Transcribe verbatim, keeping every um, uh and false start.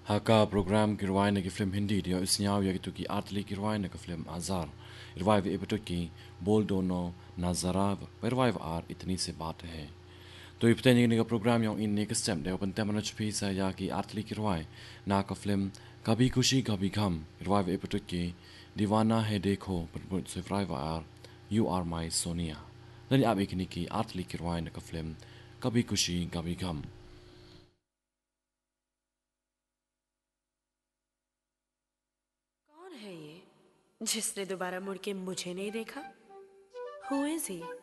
Haka program ki ruwaina ki film Hindi dia isnyaw ya gitu ki atli ki ruwaina ki film Azar. Irwaiv ibeto ki bol dono nazara irwaiv ar itni se baat hai. तो इब्तनी का प्रोग्राम यों in next step दे ओपन तेमन पीसा या कि आर्टली की रुआई ना का फिल्म कभी खुशी कभी गम रुआई एपिटोड की दीवाना है देखो पर सिफराई वार यू आर माय सोनिया ननी आप एक की आर्टली की रुआई ना का फिल्म कभी खुशी कभी गम कौन है ये जिसने दोबारा मुड़ के मुझे नहीं देखा? Who is he?